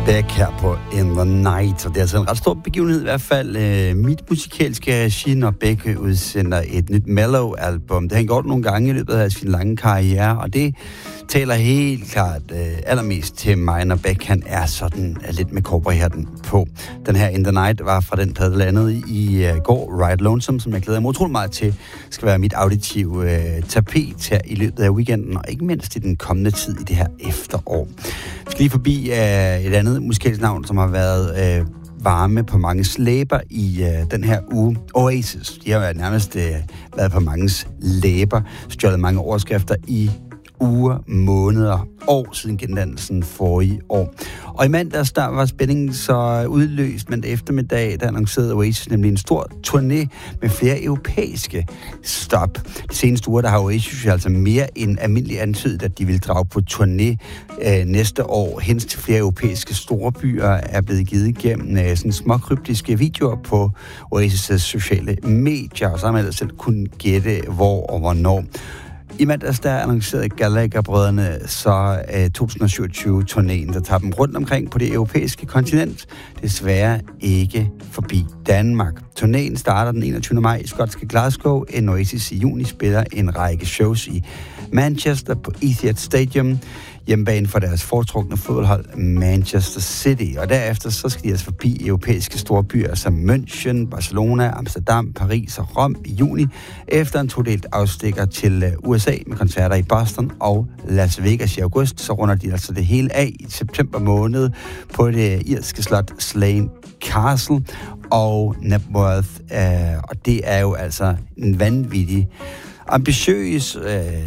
Beck her på In the Night, og det er altså en ret stor begivenhed i hvert fald. Mit musikalske regi, når Beck udsender et nyt Mellow-album. Det har han gjort nogle gange i løbet af sin lange karriere, og det taler helt klart allermest til mig, når Beck han er sådan lidt med cowboyhatten på. Den her In the Night var fra den plade landet i går, Ride Lonesome, som jeg glæder mig utrolig meget til, skal være mit auditive tapet her i løbet af weekenden, og ikke mindst i den kommende tid i det her efterår. Vi skal lige forbi et andet musikalsk navn, som har været varme på mange læber i den her uge. Oasis. De har nærmest været på manges læber, stjålet mange overskrifter i uger, måneder, år siden gendannelsen forrige år. Og i mandags, der var spændingen så udløst, men eftermiddag, der annoncerede Oasis nemlig en stor turné med flere europæiske stop. De seneste uger, der har Oasis altså mere end almindeligt antydet, at de vil drage på turné næste år. Hens til flere europæiske store byer er blevet givet igennem sådan småkryptiske videoer på Oasis' sociale medier, og så har man selv kunnet gætte, hvor og hvornår. I mandags der annoncerede Gallagher-brødrene så 2027-turnéen, der tager dem rundt omkring på det europæiske kontinent, desværre ikke forbi Danmark. Turnéen starter den 21. maj i skotske Glasgow, en Oasis i juni spiller en række shows i Manchester på Etihad Stadium, hjemmebane for deres foretrukne fodboldhold Manchester City. Og derefter så skal de altså forbi europæiske storbyer som München, Barcelona, Amsterdam, Paris og Rom i juni, efter en todelt afstikker til USA med koncerter i Boston og Las Vegas i august. Så runder de altså det hele af i september måned på det irske slot Slane Castle og Knebworth. Og det er jo altså en vanvittig ambitiøs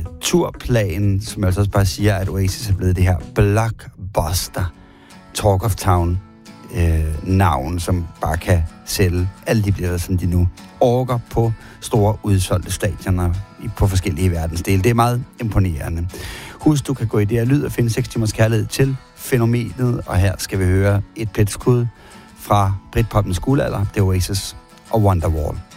turplan, som altså også bare siger, at Oasis er blevet det her blockbuster Talk of Town navn, som bare kan sælge alle de billetter, som de nu orker på store udsolgte stadioner på forskellige verdensdele. Det er meget imponerende. Husk, du kan gå i det her lyd og finde 6 timers kærlighed til fænomenet, og her skal vi høre et pletskud fra Britpopens guldalder, det er Oasis og Wonderwall.